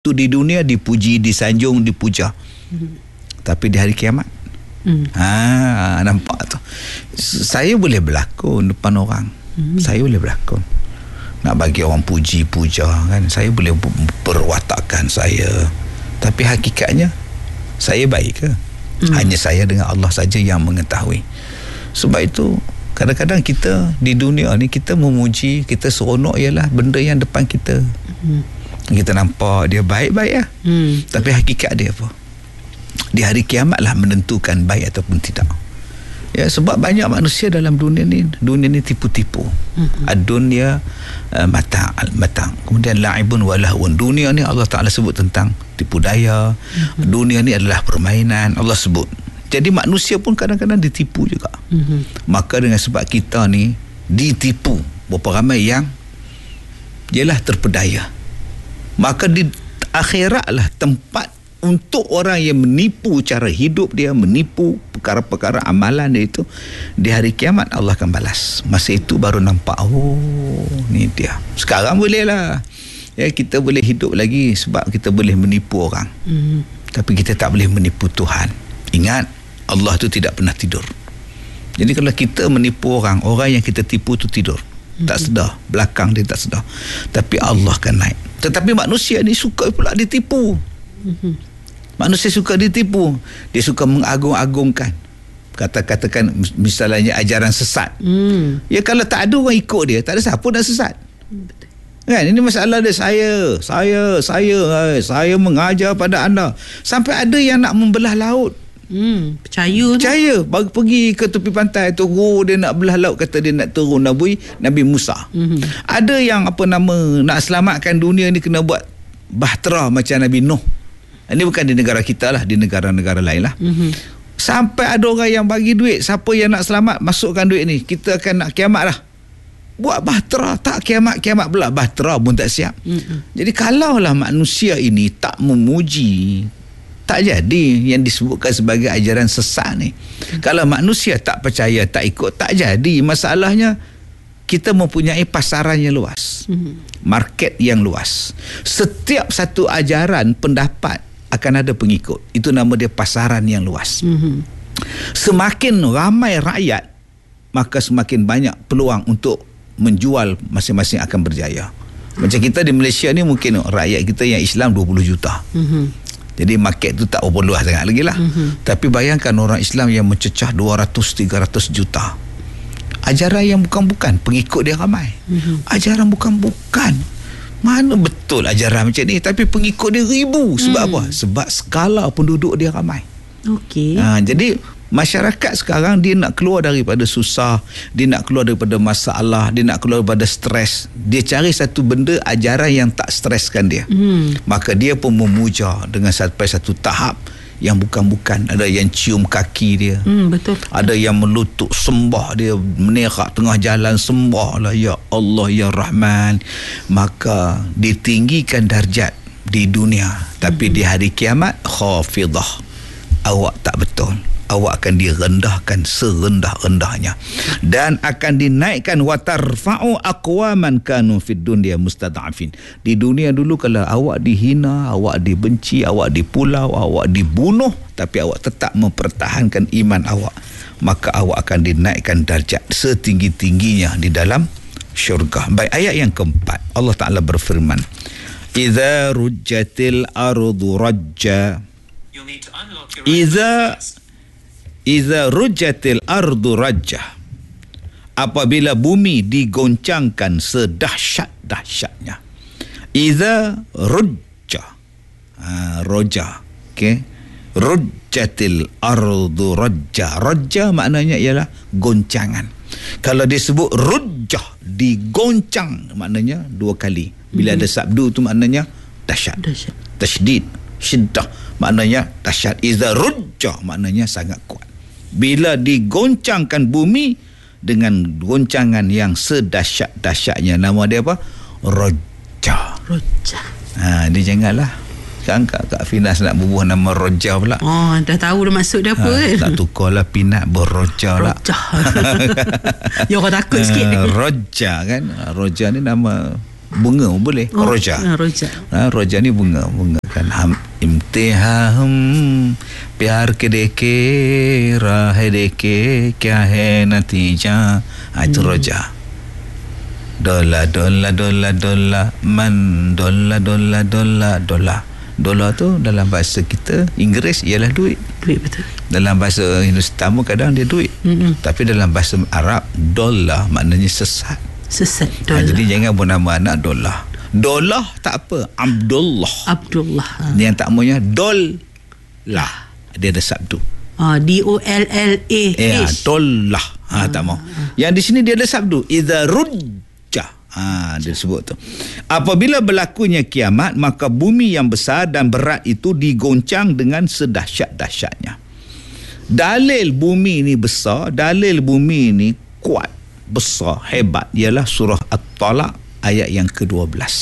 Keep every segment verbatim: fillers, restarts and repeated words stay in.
tu di dunia dipuji, disanjung, dipuja. Hmm. Tapi di hari kiamat, hmm. ha, nampak tu. Saya boleh berlakon depan orang. Hmm. Saya boleh berlakon. Nak bagi orang puji, puja kan. Saya boleh perwatakan saya. Tapi hakikatnya, saya baik ke? Hmm. Hanya saya dengan Allah saja yang mengetahui. Sebab itu, kadang-kadang kita di dunia ni, kita memuji, kita seronok ialah benda yang depan kita. Hmm. Kita nampak dia baik-baik lah. Hmm. Tapi hakikat dia apa? Di hari kiamat lah menentukan baik ataupun tidak. Ya, sebab banyak manusia dalam dunia ni, dunia ni tipu-tipu. Mm-hmm. Ad-dunya uh, mata' al-matang. Kemudian la'ibun wa lahun. Dunia ni Allah Ta'ala sebut tentang tipu daya. Mm-hmm. Dunia ni adalah permainan, Allah sebut. Jadi manusia pun kadang-kadang ditipu juga. Mm-hmm. Maka dengan sebab kita ni ditipu, berapa ramai yang ialah terpedaya. Maka di akhirat lah tempat untuk orang yang menipu cara hidup dia, menipu perkara-perkara amalan dia itu, di hari kiamat Allah akan balas. Masa itu baru nampak, oh ni dia. Sekarang boleh lah, ya, kita boleh hidup lagi sebab kita boleh menipu orang. Mm-hmm. Tapi kita tak boleh menipu Tuhan. Ingat, Allah tu tidak pernah tidur. Jadi kalau kita menipu orang, orang yang kita tipu tu tidur, mm-hmm. tak sedar, belakang dia tak sedar. Tapi Allah akan naik. Tetapi manusia ni suka pula ditipu. Mm-hmm. Manusia suka ditipu. Dia suka mengagung-agungkan. Kata-katakan misalnya ajaran sesat. Hmm. Ya, kalau tak ada orang ikut dia, tak ada siapa nak sesat. Betul. Kan? Ini masalah dia. Saya, saya, saya, saya mengajar pada anda. Sampai ada yang nak membelah laut. Hmm, percaya. Percaya. Baru pergi ke tepi pantai, turun dia nak belah laut, kata dia nak turun Nabi, Nabi Musa. Hmm. Ada yang apa nama, nak selamatkan dunia ni kena buat bahtera macam Nabi Nuh. Ini bukan di negara kita lah, di negara-negara lain lah. Mm-hmm. Sampai ada orang yang bagi duit, siapa yang nak selamat, masukkan duit ni, kita akan nak kiamat lah. Buat bahtera, tak kiamat-kiamat pula, bahtera pun tak siap. Mm-hmm. Jadi kalaulah manusia ini tak memuji, tak jadi yang disebutkan sebagai ajaran sesat ni. Mm-hmm. Kalau manusia tak percaya, tak ikut, tak jadi. Masalahnya, kita mempunyai pasaran yang luas. Mm-hmm. Market yang luas. Setiap satu ajaran, pendapat, akan ada pengikut. Itu nama dia pasaran yang luas. Mm-hmm. Semakin ramai rakyat, maka semakin banyak peluang untuk menjual, masing-masing akan berjaya. Macam kita di Malaysia ni, mungkin rakyat kita yang Islam dua puluh juta. Mm-hmm. Jadi market tu tak berapa luas sangat lagi lah. Mm-hmm. Tapi bayangkan orang Islam yang mencecah dua ratus tiga ratus juta. Ajaran yang bukan-bukan, pengikut dia ramai. Mm-hmm. Ajaran bukan-bukan. Mana betul ajaran macam ni, tapi pengikut dia ribu. Sebab hmm. apa? Sebab skala penduduk dia ramai. Okey. Ha, jadi masyarakat sekarang dia nak keluar daripada susah, dia nak keluar daripada masalah, dia nak keluar daripada stres. Dia cari satu benda, ajaran yang tak streskan dia. Hmm. Maka dia pun memuja dengan sampai satu tahap yang bukan-bukan. Ada yang cium kaki dia. Hmm, betul. Ada yang melutut sembah dia, menerak tengah jalan, sembah lah, ya Allah, ya Rahman. Maka ditinggikan darjat di dunia. Tapi hmm. di hari kiamat, khafidah. Awak tak betul. Awak akan direndahkan serendah-rendahnya. Dan akan dinaikkan wa tarfa'u aqwaman kanu fid dunya mustad'afin. Di dunia dulu kalau awak dihina, awak dibenci, awak dipulau, awak dibunuh, tapi awak tetap mempertahankan iman awak, maka awak akan dinaikkan darjat setinggi-tingginya di dalam syurga. Baik, ayat yang keempat, Allah Ta'ala berfirman, Iza rujjatil ardu rajja. Iza Iza rujjatil ardu rajjah. Apabila bumi digoncangkan sedahsyat-dahsyatnya. Iza rujja. Ha, roja. Okey. Rujjatil ardu rajja. Rajja maknanya ialah goncangan. Kalau disebut rujjah, digoncang, maknanya dua kali. Bila mm-hmm. ada sabdu tu maknanya dahsyat. Dahsyat. Tasydid, syiddah, maknanya dahsyat. Iza rujjah maknanya sangat kuat. Bila digoncangkan bumi dengan goncangan yang sedahsyat-dahsyatnya, nama dia apa? Roja. Roja. Ha, dia janganlah. Sekarang Kak, Kak Finas nak bubuh nama Roja pula. Oh, dah tahu dah maksud dia apa. Ha, tak tukarlah Pinat berroja lah. Roja. Ya, orang takut sikit. Ha, Roja kan. Roja ni nama bunga boleh. Oh, Roja. ah, roja. Ha, roja ni bunga, bunga kan. Ham imtiham pyar ke deke rah deke kya hai natija. Ha, itu hmm. roja. Dola dola dola dola man dola dola dola dola. Dolar tu dalam bahasa kita Inggeris ialah duit. Duit, betul. Dalam bahasa Hindustan pun kadang dia duit. Mm-hmm. Tapi dalam bahasa Arab, dolar maknanya sesat. Sesat Ha, dolar. jadi jangan pun nama anak dolar. Dolar tak apa, Abdullah. Abdullah. Ha. Dia yang tak maunya dollah. Dia ada sabdu. Ah, D O L L A H. Ya, dollah. Ha, tak mau. Yang di sini dia ada sabdu. Idza rujja. Ha, dia sebut tu. Apabila berlakunya kiamat, maka bumi yang besar dan berat itu digoncang dengan sedahsyat-dahsyatnya. Dalil bumi ini besar, dalil bumi ini kuat, besar, hebat ialah surah At-Talaq ayat yang kedua belas.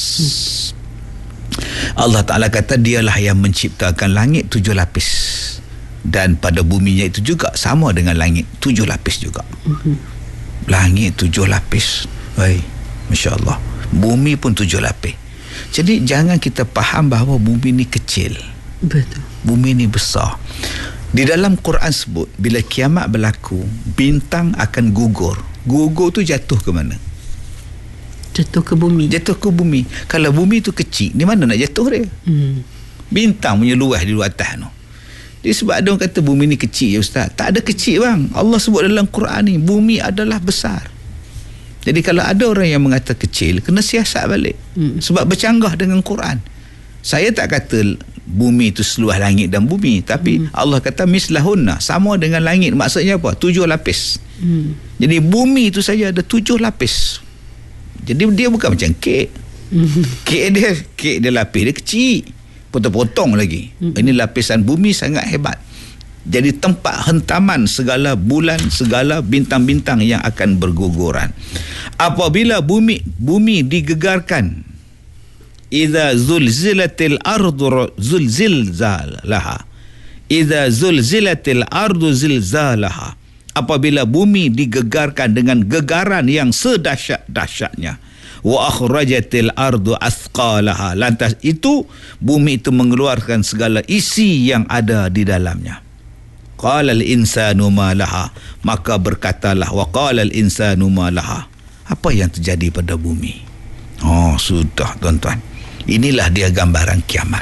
Hmm. Allah Ta'ala kata dialah yang menciptakan langit tujuh lapis, dan pada buminya itu juga sama dengan langit tujuh lapis juga. Hmm. Langit tujuh lapis. Baik, Masya Allah. Bumi pun tujuh lapis. Jadi jangan kita faham bahawa bumi ni kecil. Betul. Bumi ni besar. Di dalam Quran sebut, bila kiamat berlaku, bintang akan gugur. Gugur tu jatuh ke mana? Jatuh ke bumi. Jatuh ke bumi. Kalau bumi tu kecil, di mana nak jatuh dia? Hmm. Bintang punya luas di luar atas tu. Dia sebab ada orang kata bumi ni kecil ya Ustaz. Tak ada kecil bang. Allah sebut dalam Quran ni, bumi adalah besar. Jadi kalau ada orang yang mengata kecil, kena siasat balik. Hmm. Sebab bercanggah dengan Quran. Saya tak kata bumi itu seluas langit dan bumi, tapi hmm. Allah kata mislahunna, sama dengan langit. Maksudnya apa? Tujuh lapis. Hmm. Jadi bumi itu saja ada tujuh lapis. Jadi dia bukan macam kek. Hmm. Kek dia, kek dia lapis dia kecil, potong-potong lagi. Hmm. Ini lapisan bumi sangat hebat. Jadi tempat hentaman segala bulan, segala bintang-bintang yang akan berguguran. Apabila bumi bumi digegarkan, idza zulzilatil ardu zulzilzalaha, idza zulzilatil ardu zilzalaha, apabila bumi digegarkan dengan gegaran yang sedahsyat-dahsyatnya, wa akhrajatil ardu athqalaha, lantas itu bumi itu mengeluarkan segala isi yang ada di dalamnya. Qala al-insanu ma laha, maka berkatalah wa qala al-insanu ma laha, apa yang terjadi pada bumi? Oh, sudah tuan-tuan. Inilah dia gambaran kiamat.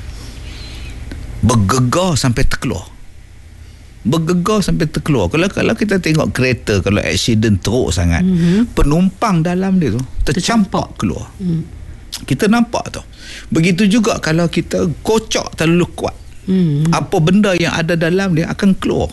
Bergegar sampai terkeluar. Bergegar sampai terkeluar. Kalau kalau kita tengok kereta, kalau accident teruk sangat, mm-hmm. penumpang dalam dia tu tercampak keluar. Mm. Kita nampak tu. Begitu juga kalau kita kocak terlalu kuat. Hmm. Apa benda yang ada dalam dia akan keluar.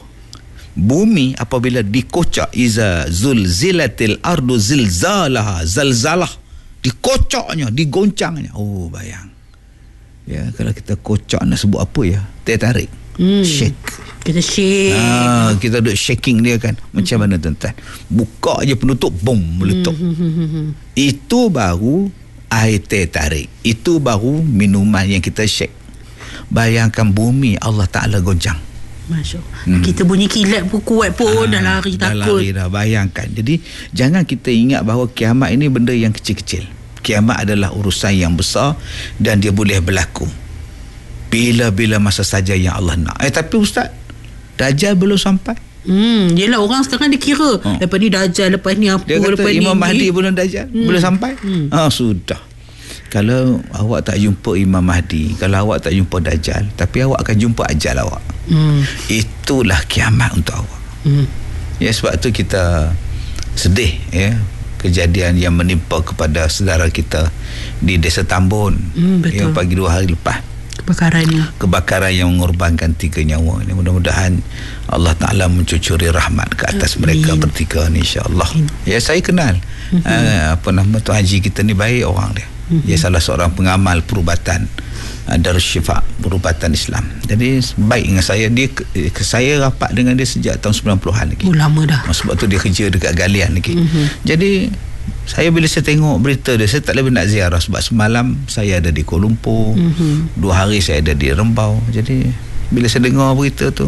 Bumi apabila dikocak, iza zulzilatil ardu zilzalaha, zalzalah, dikocaknya, digoncangnya. Oh, bayang. Ya, kalau kita kocak nak sebut apa ya? Teh tarik. Hmm. Shake. Kita shake. Ah, kita duk shaking dia kan. Macam hmm. mana tuan-tuan? Buka je penutup, boom, meletup. Hmm, hmm, hmm, hmm. Itu baru air teh tarik. Itu baru minuman yang kita shake. Bayangkan bumi Allah Ta'ala goncang. Masya Allah. Hmm. Kita bunyi kilat pun kuat pun ha, dah lari dah takut. Lari dah, bayangkan. Jadi jangan kita ingat bahawa kiamat ini benda yang kecil-kecil. Kiamat adalah urusan yang besar dan dia boleh berlaku bila-bila masa saja yang Allah nak. Eh tapi Ustaz, Dajjal belum sampai. Hmm, yelah orang sekarang dia kira oh. lepas ni Dajjal, lepas ni apa, dia kata lepas Imam ni Mahdi belum Dajjal, hmm. belum sampai. Hmm. Ah, sudah. Kalau awak tak jumpa Imam Mahdi, kalau awak tak jumpa Dajjal, tapi awak akan jumpa ajal awak. Hmm. Itulah kiamat untuk awak. Hmm. Ya, sebab tu kita sedih ya, kejadian yang menimpa kepada saudara kita di Desa Tambun. Hmm, betul. Yang pagi dua hari lepas. Kebakarannya. Kebakaran yang mengorbankan tiga nyawa. Mudah-mudahan Allah Ta'ala mencucuri rahmat ke atas Amin. mereka bertiga ni, insya-Allah. Ya, saya kenal mm-hmm. uh, apa nama Tuan Haji kita ni, baik orang dia. Mm-hmm. Dia salah seorang pengamal perubatan uh, Darus Syifa, perubatan Islam. Jadi baik dengan saya. Dia ke, saya rapat dengan dia sejak tahun sembilan puluhan lagi. Oh, lama dah. Sebab tu dia kerja dekat Galian lagi. Mm-hmm. Jadi saya bila saya tengok berita dia, saya tak boleh nak ziarah sebab semalam saya ada di Kuala Lumpur, mm-hmm. dua hari saya ada di Rembau. Jadi bila saya dengar berita tu,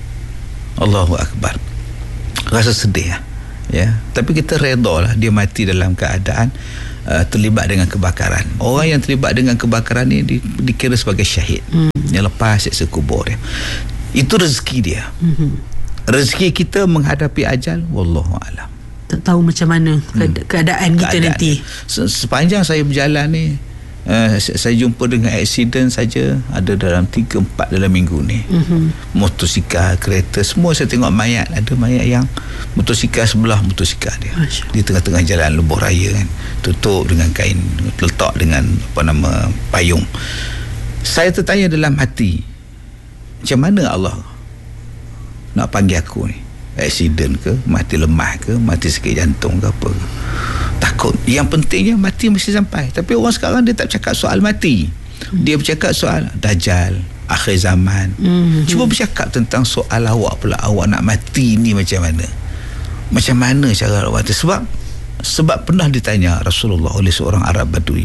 Allahu Akbar, rasa sedih lah. Ya, tapi kita redha lah dia mati dalam keadaan uh, terlibat dengan kebakaran. Orang yang terlibat dengan kebakaran ni di, dikira sebagai syahid. Hmm. Yang lepas siksa kubur dia. Itu rezeki dia. Hmm. Rezeki kita menghadapi ajal, wallahu alam. Tak tahu macam mana keada- keadaan kita keadaan. nanti. Sepanjang saya berjalan ni, Uh, saya jumpa dengan aksiden saja ada dalam tiga empat dalam minggu ni. Mm-hmm. Motosikal, kereta, semua saya tengok mayat. Ada mayat yang motosikal sebelah motosikal dia Masya. Di tengah-tengah jalan lebuh raya kan, tutup dengan kain, letak dengan apa nama payung. Saya tertanya dalam hati, macam mana Allah nak panggil aku ni? Aksiden ke, mati lemah ke, mati sakit jantung ke apa ke? Takut. Yang pentingnya mati mesti sampai. Tapi orang sekarang dia tak bercakap soal mati. Dia bercakap soal Dajjal, akhir zaman. Mm-hmm. Cuba bercakap tentang soal awak pula. Awak nak mati ni macam mana? Macam mana cara awak mati? Sebab sebab pernah ditanya Rasulullah oleh seorang Arab Badui,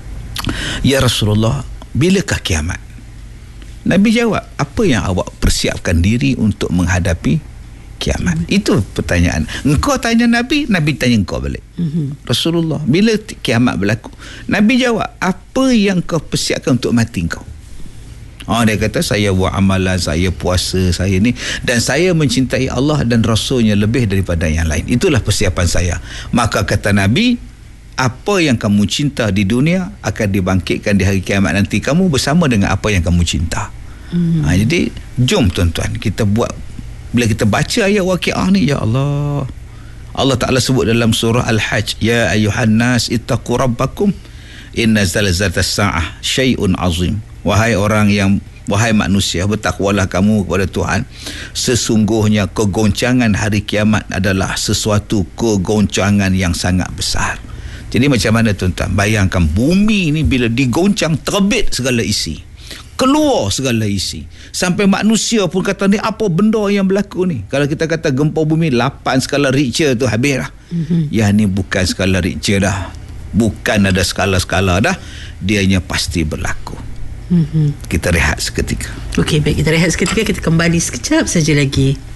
ya Rasulullah, bilakah kiamat? Nabi jawab, apa yang awak persiapkan diri untuk menghadapi kiamat? Mm-hmm. Itu pertanyaan. Engkau tanya Nabi, Nabi tanya engkau balik. Mm-hmm. Rasulullah, bila kiamat berlaku? Nabi jawab, apa yang kau persiapkan untuk mati engkau? Oh, dia kata, saya buat amalan, saya puasa, saya ni, dan saya mencintai Allah dan Rasulnya lebih daripada yang lain. Itulah persiapan saya. Maka kata Nabi, apa yang kamu cinta di dunia akan dibangkitkan di hari kiamat nanti. Kamu bersama dengan apa yang kamu cinta. Mm-hmm. Ha, jadi, jom tuan-tuan, kita buat. Bila kita baca ayat waqiah ni, ya Allah, Allah Ta'ala sebut dalam surah Al-Hajj, ya ayyuhan nas ittaqu rabbakum inna zalzalatas sa'ah syai'un azim. Wahai orang yang, wahai manusia, bertakwalah kamu kepada Tuhan. Sesungguhnya kegoncangan hari kiamat adalah sesuatu kegoncangan yang sangat besar. Jadi macam mana tuan-tuan? Bayangkan bumi ni bila digoncang, terbit segala isi, keluar segala isi, sampai manusia pun kata ni apa benda yang berlaku ni. Kalau kita kata gempa bumi lapan skala Richter tu habis dah. Mm-hmm. Yang ni bukan skala Richter dah, bukan ada skala-skala dah, dianya pasti berlaku. Mm-hmm. Kita rehat seketika. Okey, baik, kita rehat seketika. Kita kembali sekejap saja lagi.